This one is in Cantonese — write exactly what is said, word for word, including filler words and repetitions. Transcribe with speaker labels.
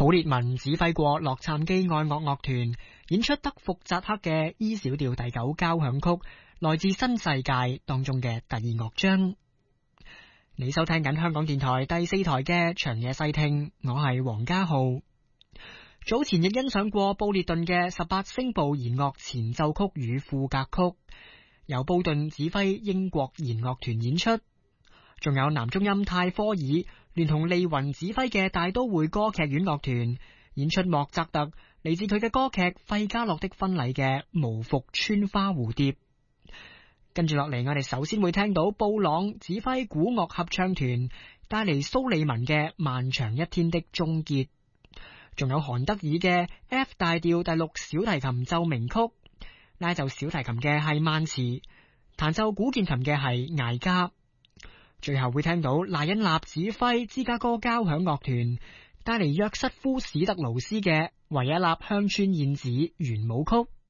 Speaker 1: 普列文指揮過洛杉磯愛樂樂團演出德福扎克嘅 E 小調第九交響曲，來自新世界當中嘅第二樂章。你收聽緊香港電台第四台嘅長夜細聽，我係黃家浩。早前亦欣賞過布列頓嘅十八聲部弦樂前奏曲與賦格曲，由布頓指揮英國弦樂團演出，仲有男中音泰科爾聯同利雲指揮嘅大都會歌劇院樂團演出莫扎特嚟自佢嘅歌劇《費加洛的婚禮》嘅無復穿花蝴蝶。跟住落嚟，我哋首先會聽到布朗指揮古樂合唱團帶嚟蘇利文嘅漫長一天的終結，仲有韓德爾嘅 F 大調第六小提琴奏鳴曲，拉奏小提琴嘅係曼茨，彈奏古鍵琴嘅係艾加。最後會聽到賴恩納指揮芝加哥交響樂團帶嚟約瑟夫史特勞斯嘅維也納鄉村燕子圓舞曲。